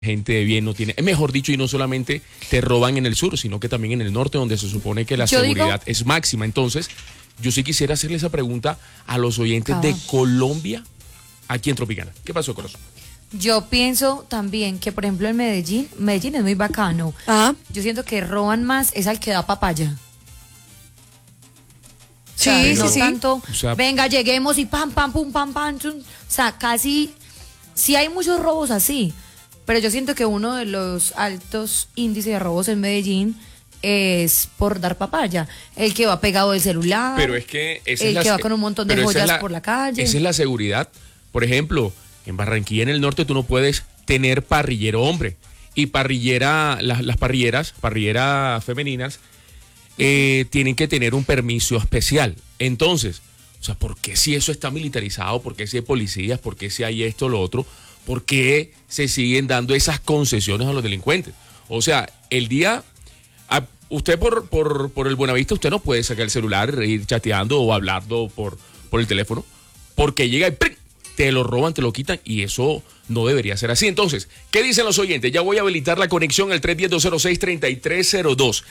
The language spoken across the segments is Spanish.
gente de bien no tiene, mejor dicho, y no solamente te roban en el sur, sino que también en el norte, donde se supone que la seguridad es máxima. Entonces, yo sí quisiera hacerle esa pregunta a los oyentes de Colombia, aquí en Tropicana. ¿Qué pasó, corazón? Yo pienso también que, por ejemplo, en Medellín es muy bacano. Ajá. Yo siento que roban más es al que da papaya. Sí, o sea, no sí. tanto, O sea, venga, lleguemos y pam, pam, pum, pam, pam, chum. O sea, casi, sí hay muchos robos así, pero yo siento que uno de los altos índices de robos en Medellín es por dar papaya. El que va pegado del celular, pero es que el que va con un montón de joyas por la calle. Esa es la seguridad. Por ejemplo, en Barranquilla, en el norte, tú no puedes tener parrillero hombre. Y las parrilleras femeninas, tienen que tener un permiso especial. Entonces, o sea, ¿por qué si eso está militarizado? ¿Por qué si hay policías? ¿Por qué si hay esto o lo otro? ¿Por qué se siguen dando esas concesiones a los delincuentes? O sea, usted por el Buenavista, usted no puede sacar el celular, ir chateando o hablando por el teléfono, porque llega y ¡prim!, te lo roban, te lo quitan, y eso no debería ser así. Entonces, ¿qué dicen los oyentes? Ya voy a habilitar la conexión al 310-206-3302.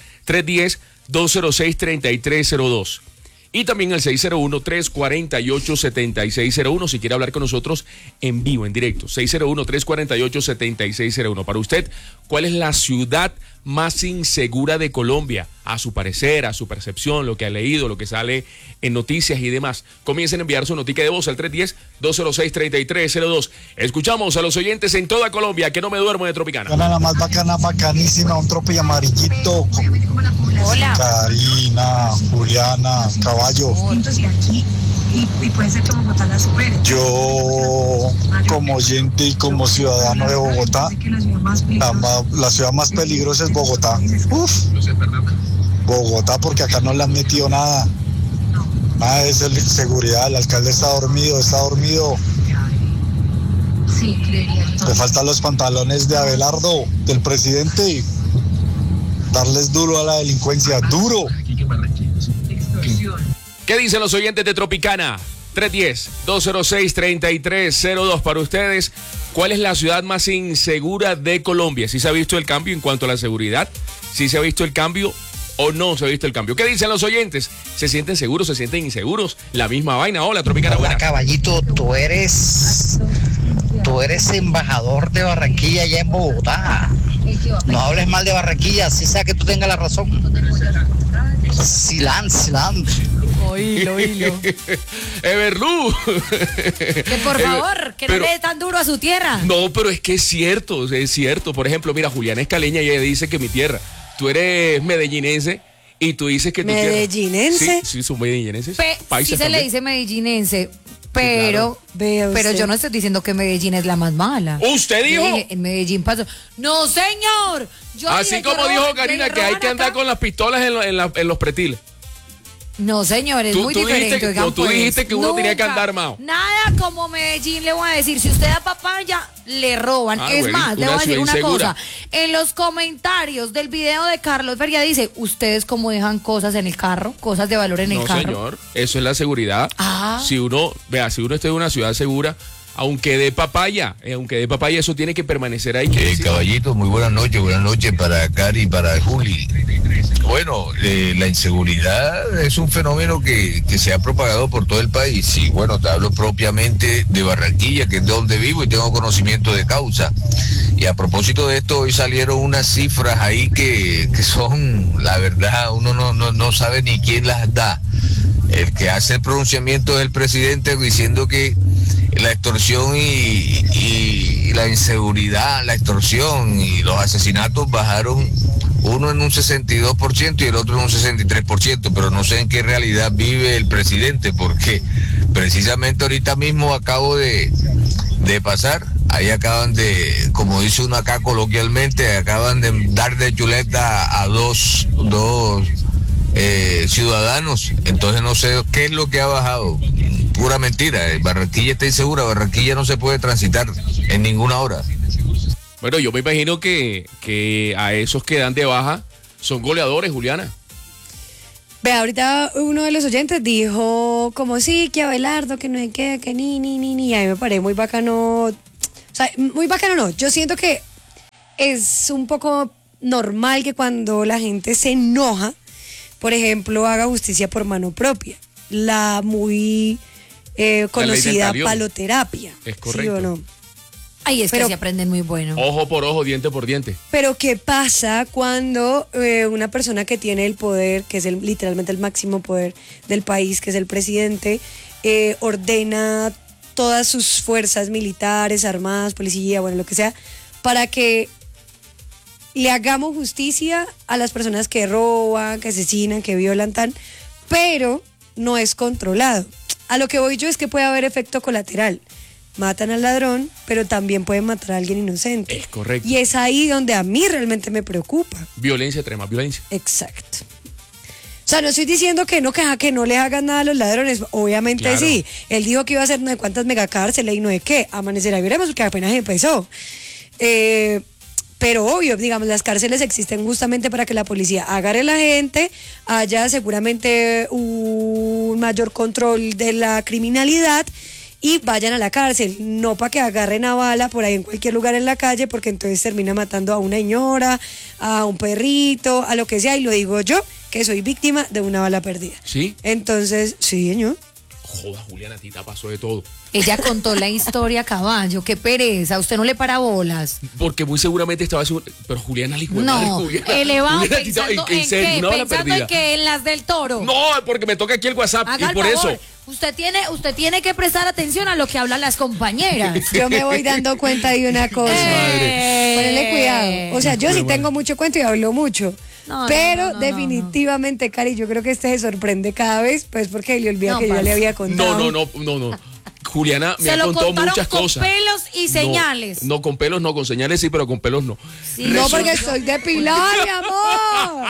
310-206-3302. Y también al 601-348-7601, si quiere hablar con nosotros en vivo, en directo. 601-348-7601. Para usted, ¿cuál es la ciudad más insegura de Colombia? A su parecer, a su percepción, lo que ha leído, lo que sale en noticias y demás. Comiencen a enviar su notica de voz al 310-206-3302. Escuchamos a los oyentes en toda Colombia, que no me duermo de Tropicana. La más bacana, bacanísima, un trope y amarillito. Hola. Karina, Juliana, Caballo. Y puede ser que Bogotá la supere. Yo, como oyente y como ciudadano de Bogotá, la ciudad más peligrosa es Bogotá. Uf, Bogotá, porque acá no le han metido nada. Nada de seguridad, el alcalde está dormido. Sí, creería. Le faltan los pantalones de Abelardo, del presidente. Darles duro a la delincuencia, duro. ¿Qué dicen los oyentes de Tropicana? 310-206-3302 para ustedes. ¿Cuál es la ciudad más insegura de Colombia? ¿Sí se ha visto el cambio en cuanto a la seguridad? ¿Sí se ha visto el cambio o no se ha visto el cambio? ¿Qué dicen los oyentes? ¿Se sienten seguros? ¿Se sienten inseguros? La misma vaina. Hola, Tropicana. Hola, Buena. Caballito, tú eres embajador de Barranquilla allá en Bogotá. No hables mal de Barranquilla, si sea que tú tengas la razón. Silán. Oílo. Everlú. Que por favor, que no le dé tan duro a su tierra. No, pero es que es cierto. Por ejemplo, mira, Juliana Escaleña, ella dice que mi tierra. Tú eres medellinense y tú dices que tu tierra. ¿Medellinense? Sí, son medellinenses. Sí Paisas se le también. dice medellinense, pero, pero yo no estoy diciendo que Medellín es la más mala. ¿Usted dijo? Yo dije, en Medellín pasó. No, señor. Así como dijo Karina, que hay que andar con las pistolas en los pretiles. No, señor, es muy diferente. Tú dijiste que uno tenía que andar armado. Nada como Medellín, le voy a decir. Si usted da papaya, le roban. Es bueno, más, le voy a decir una insegura. cosa. En los comentarios del video de Carlos Feria dice, ¿ustedes cómo dejan cosas en el carro? Cosas de valor en el carro. No, señor, eso es la seguridad. Si uno está en una ciudad segura, aunque dé papaya, eso tiene que permanecer ahí. Caballito, muy buenas noches para Cari y para Juli. Bueno, la inseguridad es un fenómeno que se ha propagado por todo el país. Y bueno, te hablo propiamente de Barranquilla, que es de donde vivo y tengo conocimiento de causa. Y a propósito de esto, hoy salieron unas cifras ahí que son, la verdad, uno no sabe ni quién las da. El que hace el pronunciamiento es el presidente diciendo que la extorsión y la inseguridad, la extorsión y los asesinatos bajaron, uno en un 62% y el otro en un 63%, pero no sé en qué realidad vive el presidente, porque precisamente ahorita mismo acabo de pasar, ahí acaban de, como dice uno acá coloquialmente, acaban de dar de chuleta a dos ciudadanos, entonces no sé qué es lo que ha bajado. Pura mentira, Barranquilla está insegura, Barranquilla no se puede transitar en ninguna hora. Bueno, yo me imagino que a esos que dan de baja son goleadores, Juliana. Ve, ahorita uno de los oyentes dijo como sí, que Abelardo, que no sé qué, que ni, y a mí me parece muy bacano. O sea, muy bacano no, yo siento que es un poco normal que cuando la gente se enoja, por ejemplo, haga justicia por mano propia. La muy conocida talión. paloterapia. Es ¿Sí correcto. o no? Ay, es Pero- que se aprenden muy bueno. Ojo por ojo, diente por diente. Pero ¿qué pasa cuando una persona que tiene el poder, que es literalmente el máximo poder del país, que es el presidente, ordena todas sus fuerzas militares, armadas, policía, bueno, lo que sea, para que le hagamos justicia a las personas que roban, que asesinan, que violan, pero no es controlado? A lo que voy yo es que puede haber efecto colateral. Matan al ladrón, pero también pueden matar a alguien inocente. Es correcto. Y es ahí donde a mí realmente me preocupa. Violencia extrema, violencia. Exacto. O sea, no estoy diciendo que no le hagan nada a los ladrones. Obviamente Claro. sí. Él dijo que iba a hacer no sé cuántas megacárceles y no de qué. Amanecerá y veremos porque apenas empezó. Pero obvio, digamos, las cárceles existen justamente para que la policía agarre a la gente, haya seguramente un mayor control de la criminalidad y vayan a la cárcel, no para que agarren a bala por ahí en cualquier lugar en la calle, porque entonces termina matando a una señora, a un perrito, a lo que sea, y lo digo yo, que soy víctima de una bala perdida. ¿Sí? Entonces, sí, señor. Joda, Juliana, a ti te pasó de todo. Ella contó la historia, caballo. Qué pereza. Usted no le para bolas. Porque muy seguramente estaba seguro. Pero Juliana, la hijo de No, madre, Juliana. elevado Juliana, a ti te- pensando en en serio, qué, una bala pensando perdida. en que en las del Toro. No, porque me toca aquí el WhatsApp Haga y el por favor. eso. Usted tiene que prestar atención a lo que hablan las compañeras. Yo me voy dando cuenta de una cosa. Ponele cuidado. O sea, yo sí tengo mucho cuento y hablo mucho. No, pero no, definitivamente, Cari, yo creo que este se sorprende cada vez, pues porque le olvida No, que yo parce. le había contado. No. Juliana me Se ha lo contado contaron muchas con cosas. pelos y señales. No, con pelos no, con señales sí, pero con pelos no. Sí. No, porque soy depilada, mi amor.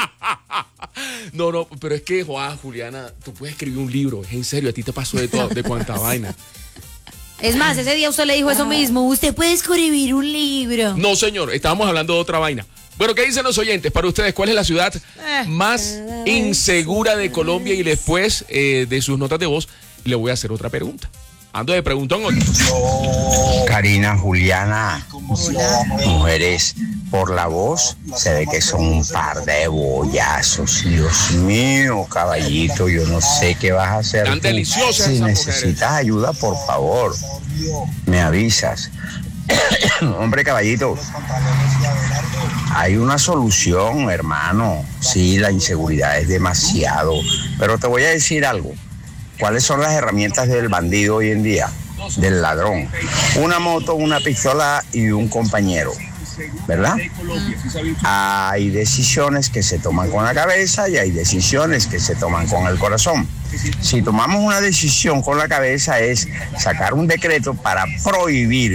No, pero es que, Juliana, tú puedes escribir un libro, es en serio, a ti te pasó de todo, de cuánta vaina. Es más, ese día usted le dijo eso mismo. Usted puede escribir un libro. No, señor, estábamos hablando de otra vaina. Bueno, ¿qué dicen los oyentes? Para ustedes, ¿cuál es la ciudad más insegura de Colombia? Y después de sus notas de voz, le voy a hacer otra pregunta. Ando de preguntón hoy. Karina, Juliana, mujeres, por la voz se ve que son un par de bollazos. Dios mío, caballito, yo no sé qué vas a hacer. Tan tú. deliciosas Si esas necesitas ayuda, por favor, me avisas. Hombre, caballito, hay una solución, hermano. Sí, la inseguridad es demasiado, pero te voy a decir algo. ¿Cuáles son las herramientas del bandido hoy en día? Del ladrón. Una moto, una pistola y un compañero, ¿verdad? Hay decisiones que se toman con la cabeza y hay decisiones que se toman con el corazón. Si tomamos una decisión con la cabeza es sacar un decreto para prohibir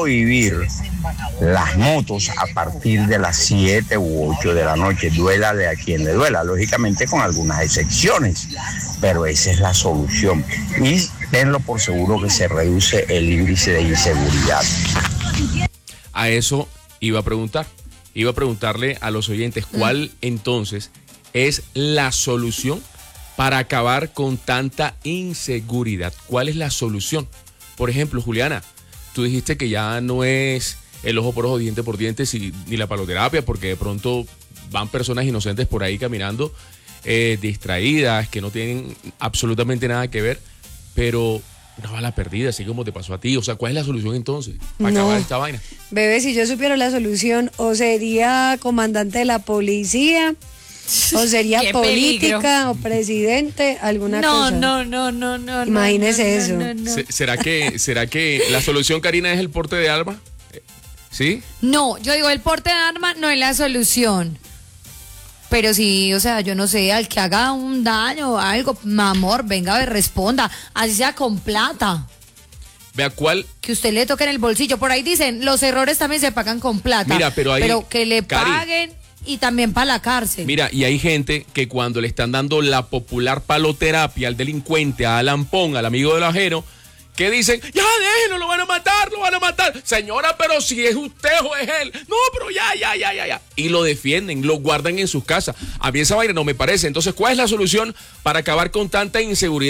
las motos a partir de las 7 u 8 de la noche, duélale a quien le duela, lógicamente con algunas excepciones, pero esa es la solución. Y tenlo por seguro que se reduce el índice de inseguridad. A eso iba a preguntarle a los oyentes cuál entonces es la solución para acabar con tanta inseguridad. ¿Cuál es la solución? Por ejemplo, Juliana, tú dijiste que ya no es el ojo por ojo, diente por diente, ni la paloterapia, porque de pronto van personas inocentes por ahí caminando, distraídas, que no tienen absolutamente nada que ver, pero una bala perdida, así como te pasó a ti. O sea, ¿cuál es la solución entonces para No. acabar esta vaina? Bebé, si yo supiera la solución, o sería comandante de la policía, o sería Qué política, peligro. o presidente, alguna cosa. No. Imagínese eso. No. ¿Será que la solución, Karina, es el porte de arma? ¿Sí? No, yo digo, el porte de arma no es la solución. Pero sí, o sea, yo no sé, al que haga un daño o algo, mi amor, venga, responda, así sea con plata. Vea cuál. Que usted le toque en el bolsillo. Por ahí dicen, los errores también se pagan con plata. Mira, pero ahí, que le Cari, paguen y también para la cárcel. Mira, y hay gente que cuando le están dando la popular paloterapia al delincuente, a Alan Pong, al amigo del ajeno, que dicen, ya déjenlo, lo van a matar. Señora, pero si es usted o es él. No, pero ya. Y lo defienden, lo guardan en sus casas. A mí esa vaina no me parece. Entonces, ¿cuál es la solución para acabar con tanta inseguridad?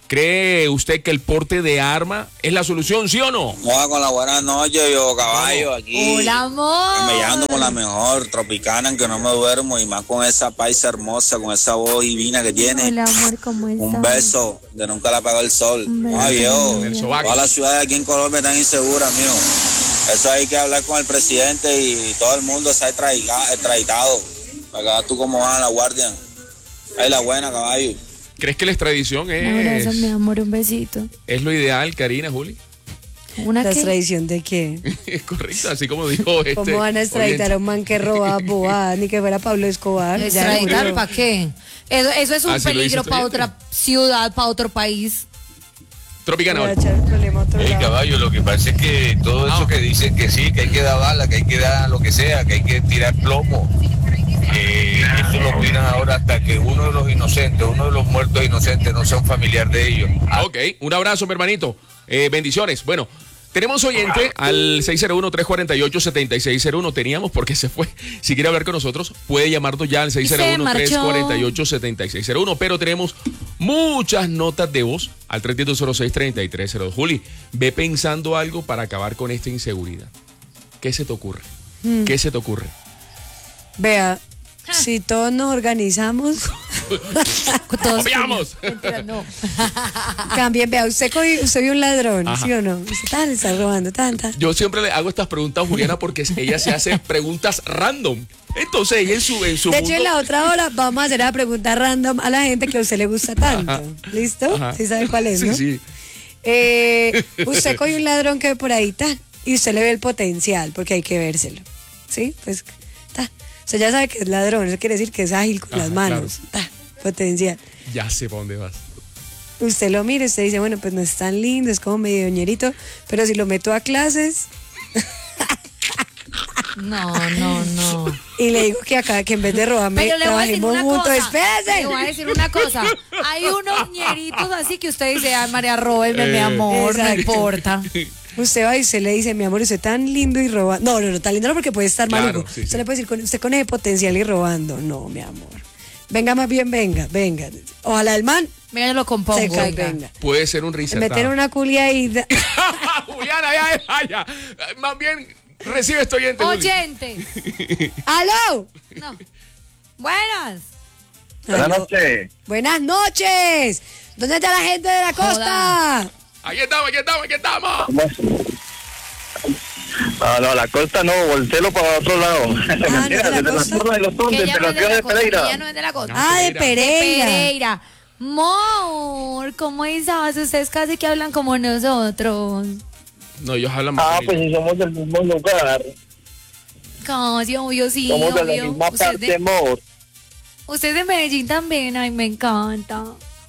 ¿Cree usted que el porte de arma es la solución, sí o no? Hola, con la buena noche, yo caballo aquí. Hola, amor. Me llamo con la mejor tropicana en que no me duermo y más con esa paisa hermosa, con esa voz divina que tiene. Hola, amor, ¿cómo estás? Un beso de nunca la apagó el sol. Ay, yo. Todas las ciudades aquí en Colombia están inseguras, mijo. Eso hay que hablar con el presidente y todo el mundo se ha extraditado. Acá tú cómo vas a la guardia. Ahí la buena, caballo. ¿Crees que la extradición Un abrazo, mi amor, un besito. es lo ideal, Karina, Juli? ¿Una ¿La qué? extradición de qué? Es correcto, así como dijo este. ¿Cómo van a extraditar a un man que roba bobadas, ni que fuera Pablo Escobar? ¿Extraditar para qué? Eso es un Así lo peligro dice para oyente. otra ciudad, para otro país. Tropicana, Voy a hola. echar el problema a otro El lado. caballo, lo que pasa es que todo eso que dicen que sí, que hay que dar bala, que hay que dar lo que sea, que hay que tirar plomo, eso lo opinan ahora hasta que uno de los inocentes, uno de los muertos inocentes no sea un familiar de ellos. Ok, un abrazo, mi hermanito. Bendiciones. Bueno, tenemos oyente al 601-348-7601. Teníamos porque se fue. Si quiere hablar con nosotros, puede llamarnos ya al 601-348-7601. Pero tenemos muchas notas de voz al 3206-3302. Juli, ve pensando algo para acabar con esta inseguridad. ¿Qué se te ocurre? ¿Qué se te ocurre? Vea, si todos nos organizamos, Todos ¡Copiamos! Mentira, no. cambien. Vea, usted vio un ladrón, Ajá. ¿sí o no? Usted le está robando, tan. Yo siempre le hago estas preguntas a Juliana porque ella se hace preguntas random. Entonces ella en su De hecho, mundo- en la otra hora vamos a hacer la pregunta random a la gente que a usted le gusta tanto. Ajá. ¿Listo? Ajá. ¿Sí sabe cuál es, no? Sí. Usted coge un ladrón que ve por ahí, tan, y usted le ve el potencial, porque hay que vérselo. ¿Sí? Pues, ta. Usted ya sabe que es ladrón, eso quiere decir que es ágil con Ajá, las manos. Ta, potencial. Ya sé para dónde vas. Usted lo mira, usted dice, bueno, pues no es tan lindo, es como medio ñerito, pero si lo meto a clases No. y le digo que acá, que en vez de robarme, Pero le voy a decir trabajemos una juntos, cosa. espérese. Le voy a decir una cosa. Hay unos ñeritos así que usted dice, ay, María, róbeme, mi amor, no Exacto. importa. Usted va y usted le dice, mi amor, usted tan lindo y robando. No, tan lindo no, porque puede estar Claro, maluco. sí, Usted sí. le puede decir, usted con ese potencial y robando. No, mi amor. Venga, más bien, venga. Ojalá el man Mira, yo lo compongo. se venga. venga. Puede ser un reset. Meter una culia y... Juliana, ya. Más bien, recibe esto oyente. Juli. Oyente. ¡Aló! No. Buenas. Buenas Aló. noches. Buenas noches. ¿Dónde está la gente de la costa? Aquí estamos. No, la costa no, voltelo para otro lado. ¿no es de la costa? Torres de los Sondes, Que de ella no la es de ciudad la de costa. Pereira. Ella no es de la costa. Ah, de Pereira. Pereira. Mor, ¿cómo estás? Ustedes casi que hablan como nosotros. No, ellos hablan más. Ah, bonito. pues si somos del mismo lugar, Casi, obvio, sí, somos de la obvio. misma parte, amor. Usted es de Medellín también, ay, me encanta.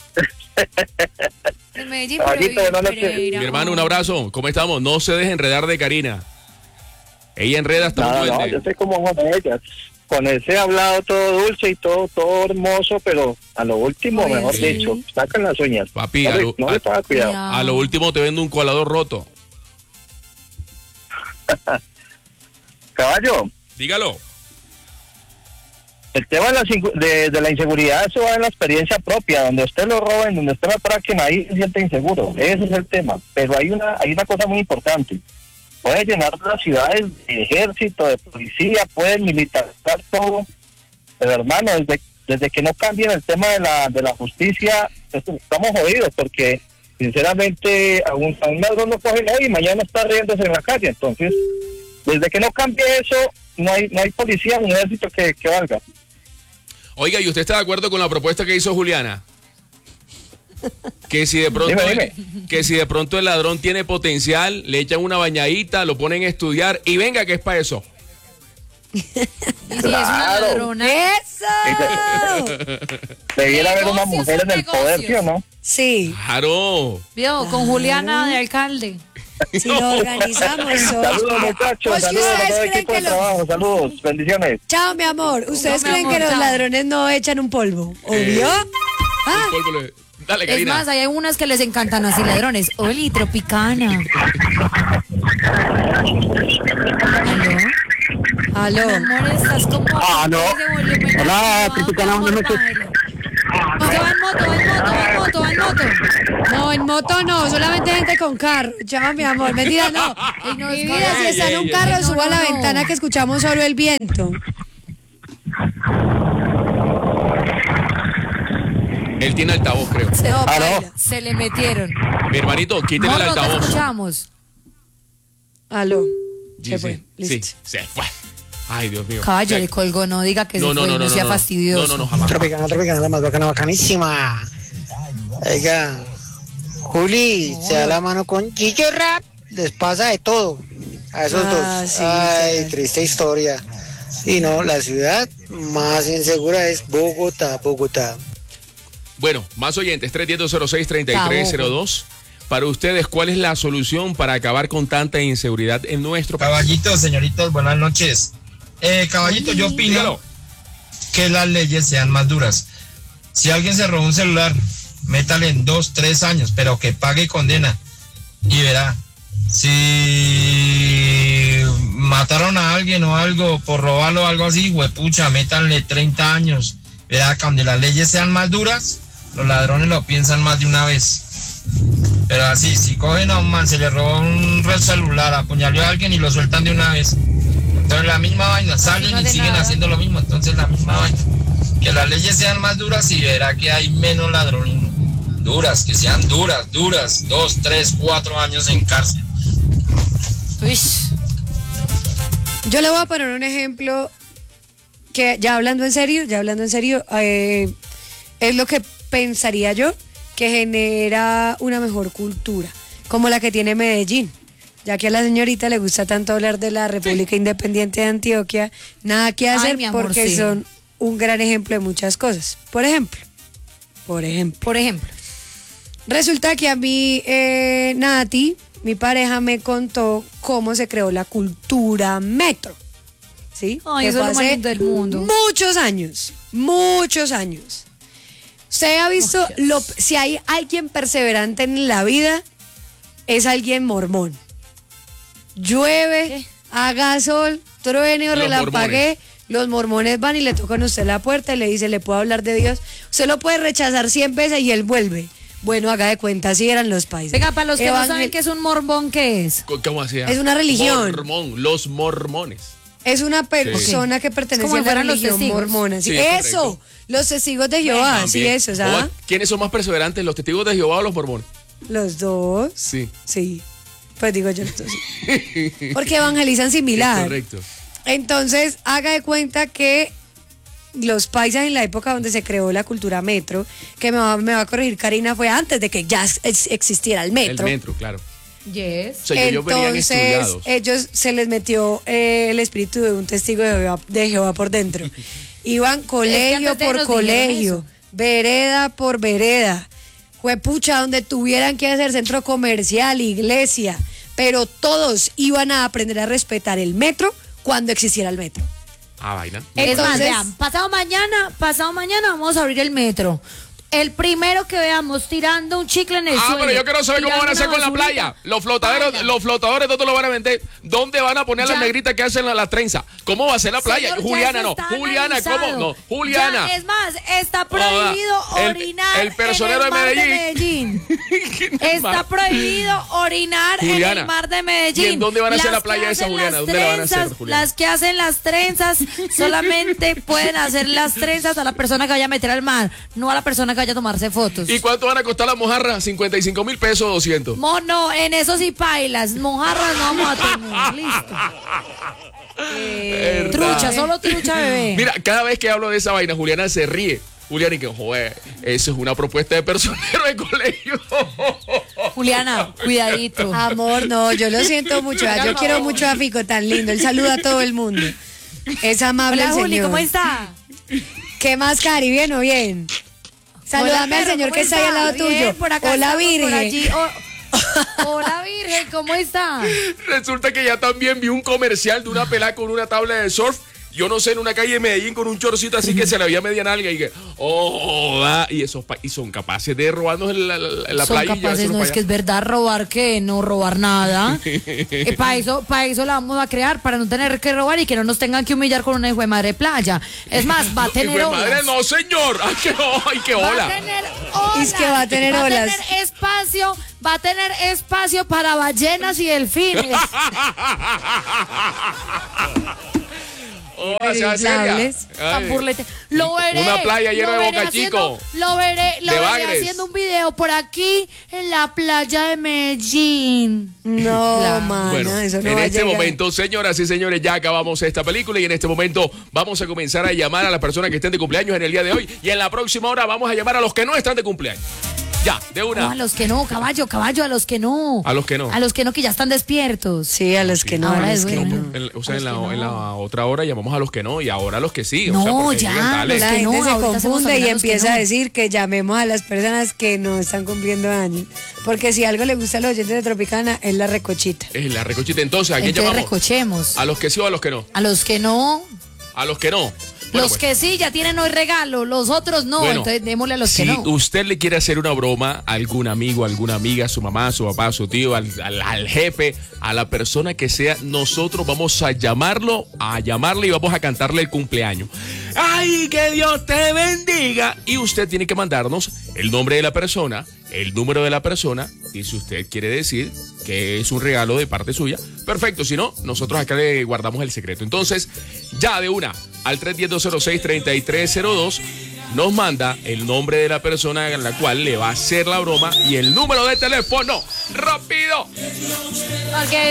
De Medellín, pero Caballito, vive en buenas noches. Pereira. Mi hermano, un abrazo. ¿Cómo estamos? No se deje enredar de Karina. Ella enreda hasta un No, duende. yo sé cómo son ellas. Con ese hablado todo dulce y todo hermoso, pero a lo último, Oye, mejor sí. dicho, sacan las uñas. Papi, No le ponga cuidado. Ya. A lo último te vendo un colador roto. Caballo, Dígalo. el tema de la inseguridad, eso va en la experiencia propia, donde usted lo roben, donde usted lo atraquen, ahí se siente inseguro. Ese es el tema. Pero hay una cosa muy importante. Puede llenar las ciudades de ejército, de policía, pueden militarizar todo. Pero hermano, desde que no cambien el tema de la justicia, estamos jodidos, porque sinceramente a un ladrón lo cogen hoy y mañana está riéndose en la calle. Entonces, desde que no cambie eso, no hay policía ni ejército que valga. Oiga, ¿y usted está de acuerdo con la propuesta que hizo Juliana? Que si de pronto, Dime. que si de pronto el ladrón tiene potencial, le echan una bañadita, lo ponen a estudiar y venga que es para eso. Y si es una Claro. ladrona. ¡Eso! Debiera haber una Negocios mujer son en el poder, negocios. ¿sí o no? Sí, Claro. Vio, con Juliana de alcalde. si lo organizamos. Saludos, muchachos, Pues que saludos a ustedes todo el creen equipo que de los... trabajo, saludos, bendiciones. Chao, mi amor. ¿Ustedes mi creen amor, que los chao. ladrones no echan un polvo? ¿Obvio? Ah, El polvo le- Dale, Es Karina. más, hay unas que les encantan así ladrones. Oli, tropicana. ¿Aló? aló. Amor, estás como... Ah, no. ese volumen Hola, alto, Tropicana, buenas noches. Esteban No, en moto no, solamente gente con carro. Ya, mi amor, mentira, no. Mi vida, si está en un carro, suba a la ventana que escuchamos solo el viento. Él tiene altavoz, creo. Se le metieron. Mi hermanito, quítale el No te altavoz. escuchamos. Aló. Sí, Se fue, listo. Sí, se fue. Ay, Dios mío. Caballo, le colgó, no diga que no sea fastidioso. No, jamás. Tropicana, la más bacana, bacanísima. Oiga, Juli, se da la mano con Chicho Rap, les pasa de todo a esos dos. Sí, Ay, sí. triste historia. Y no, la ciudad más insegura es Bogotá. Bueno, más oyentes, 310-206-3302. Para ustedes, ¿cuál es la solución para acabar con tanta inseguridad en nuestro país? Caballitos, señoritos, buenas noches. Caballito, yo opino que las leyes sean más duras. Si alguien se robó un celular, métale en 2, 3 años, pero que pague condena. Y verá, si mataron a alguien o algo por robarlo o algo así, huepucha, métanle 30 años. Verá, cuando las leyes sean más duras, los ladrones lo piensan más de una vez. Pero así, si cogen a un man, se le robó un celular, apuñaló a alguien y lo sueltan de una vez. Entonces la misma vaina, salen y siguen haciendo lo mismo, entonces la misma vaina. Que las leyes sean más duras y verá que hay menos ladrones. Duras, que sean duras, 2, 3, 4 años en cárcel. Uy. Yo le voy a poner un ejemplo que ya hablando en serio, es lo que pensaría yo que genera una mejor cultura, como la que tiene Medellín. Ya que a la señorita le gusta tanto hablar de la República Independiente de Antioquia, nada que hacer. Ay, mi amor, porque sí, son un gran ejemplo de muchas cosas. Por ejemplo, resulta que a mí, Nati, mi pareja, me contó cómo se creó la cultura metro. ¿Sí? Ay, eso es lo más lindo del mundo. Muchos años. Usted ha visto, si hay alguien perseverante en la vida, es alguien mormón. Llueve, haga sol, truene o relampaguee, los mormones van y le tocan a usted la puerta y le dice, ¿le puedo hablar de Dios? Usted lo puede rechazar 100 veces y él vuelve. Bueno, haga de cuenta, así eran los países. Venga, para los que no saben qué es un mormón, ¿qué es? ¿Cómo hacía? Es una religión. Los mormones. Es una persona que pertenece a la religión mormona. ¿Sí? Eso, correcto. Los testigos de Jehová, sí, eso, ¿sabes? ¿Quiénes son más perseverantes, los testigos de Jehová o los mormones? Los dos. Sí. Pues digo yo, sí. Porque evangelizan similar. Es correcto. Entonces, haga de cuenta que los paisas en la época donde se creó la cultura metro, que me va a corregir Karina, fue antes de que ya existiera el metro. El metro, claro. Yes. O sea, entonces, ellos se les metió el espíritu de un testigo de Jehová por dentro. Iban colegio por colegio, vereda por vereda. Juepucha, donde tuvieran que hacer centro comercial, iglesia, pero todos iban a aprender a respetar el metro cuando existiera el metro. Vaina. Entonces, vean, pasado mañana vamos a abrir el metro. El primero que veamos tirando un chicle en el suelo. Pero yo quiero saber cómo van a hacer con la playa. Los flotadores, ¿dónde lo van a vender? ¿Dónde van a poner las negritas que hacen la trenza? ¿Cómo va a ser la playa? Señor, Juliana, no. Juliana, ¿cómo? No, Juliana. Ya, es más, está prohibido orinar el personero en el mar de Medellín. Está prohibido orinar Juliana, en el mar de Medellín. ¿Y en dónde van a hacer la playa esa, Juliana? ¿Dónde la van a hacer, Juliana? Las que hacen las trenzas solamente pueden hacer las trenzas a la persona que vaya a meter al mar, no a la persona que vaya a tomarse fotos. ¿Y cuánto van a costar las mojarras? $55,000 o 200. No, en eso sí pailas. Mojarras no vamos a tener. Listo. Trucha, solo trucha, bebé. Mira, cada vez que hablo de esa vaina, Juliana se ríe. Juliana, y que, joder, eso es una propuesta de personero de colegio. Juliana, cuidadito. Amor, no, yo lo siento mucho. Yo quiero mucho a Fico, tan lindo. Él saluda a todo el mundo. Es amable. Hola, el Juli, señor. ¿cómo está? ¿Qué más, Cari? ¿Bien o bien? Saludame al señor que está ahí al lado tuyo. Por acá hola, Virgen. Hola, Virgen, ¿cómo está? Resulta que ya también vi un comercial de una pelada con una tabla de surf yo no sé, en una calle de Medellín con un chorcito así que se le había media nalga y que, y son capaces de robarnos en la son playa. Capaces, no, es que es verdad, robar que no robar nada. Para eso la vamos a crear, para no tener que robar y que no nos tengan que humillar con una hijo de madre playa. Es más, va a tener olas. Madre, no, señor. Ay, qué ola. Va a tener olas. Es que va a tener olas. Va a tener espacio para ballenas y delfines. Tan burlete. Lo veré. Una playa llena de Boca Chico. Lo veré haciendo un video por aquí en la playa de Medellín. No, Claro. mano, Bueno, eso no en va a este llegar. momento, señoras y señores, ya acabamos esta película y en este momento vamos a comenzar a llamar a las personas que estén de cumpleaños en el día de hoy y en la próxima hora vamos a llamar a los que no están de cumpleaños. Ya, de una. No, a los que no, caballo, a los que no. A los que no. A los que no, que ya están despiertos. Sí, a los que no. Ahora a es los que bueno. no. En la otra hora llamamos a los que no y ahora a los que sí. No, porque ya, digan, dale. los La que gente no, se ahorita hacemos confunde y hablar a los que empieza no. a decir que llamemos a las personas que no están cumpliendo años. Porque si algo le gusta a los oyentes de Tropicana es la recochita. Es la recochita. Entonces, ¿a quién Entonces llamamos? recochemos. ¿A los que sí o a los que no? A los que no. A los que no. Bueno, Los que sí ya tienen hoy regalo, los otros no, Bueno, entonces démosle a los si que no. usted le quiere hacer una broma a algún amigo, a alguna amiga, a su mamá, a su papá, a su tío, al jefe, a la persona que sea, nosotros vamos a llamarle y vamos a cantarle el cumpleaños. ¡Ay, que Dios te bendiga! Y usted tiene que mandarnos el nombre de la persona, el número de la persona, y si usted quiere decir que es un regalo de parte suya, perfecto. Si no, nosotros acá le guardamos el secreto. Entonces, ya de una, al 310-206-3302, nos manda el nombre de la persona en la cual le va a hacer la broma y el número de teléfono. ¡Rápido! Porque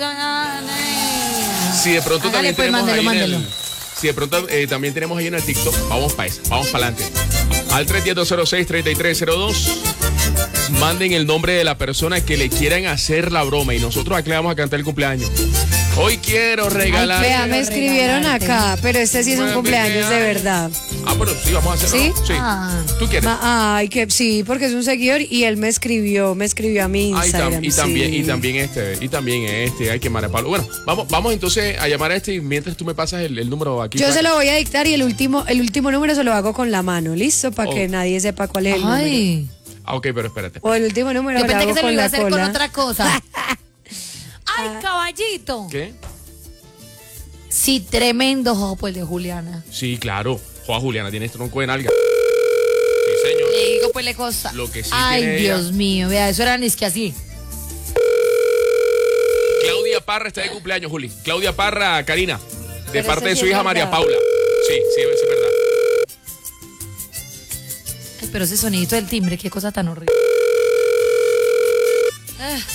Si de pronto Hágale, también pues, tenemos mándelo, ahí en mándelo. el, si de pronto también tenemos ahí en el TikTok, vamos para eso, vamos para adelante. Al 310-206-3302, manden el nombre de la persona que le quieran hacer la broma y nosotros aquí le vamos a cantar el cumpleaños. Hoy quiero regalar. Vea, me escribieron acá, pero este sí es un cumpleaños de verdad. Ah, pero sí, vamos a hacerlo. ¿Sí? Sí. Ah. ¿Tú quieres? Ay, que sí, porque es un seguidor y él me escribió a mi Instagram. Y también este, hay que llamar a Pablo. Bueno, vamos entonces a llamar a este y mientras tú me pasas el número aquí. Yo se lo voy a dictar y el último número se lo hago con la mano, ¿listo? Para que nadie sepa cuál es el número. Ay, Ah, ok, pero espérate. O el último número yo lo pensé hago que se lo con iba a la hacer con cola. otra cosa. Ay, caballito. ¿Qué? Sí, tremendo jopo el de Juliana. Sí, claro. Joa, Juliana tiene este tronco de nalga. Sí, señor. Le digo, pues le cosa. Lo que sí Ay, tiene Dios ella. mío, vea, eso era ni es que así. Claudia Parra está de cumpleaños, Juli. Claudia Parra, Karina. De Pero parte eso de sí su es hija verdad. María Paula. Sí, es verdad. Ay, pero ese sonidito del timbre, qué cosa tan horrible.